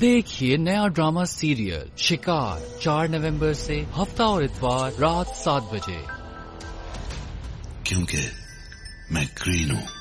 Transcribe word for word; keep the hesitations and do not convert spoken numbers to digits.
देखिए नया drama serial शिकार चार नवंबर से हफ्ता और इतवार रात सात बजे। क्योंकि मैं ग्रीन हूँ।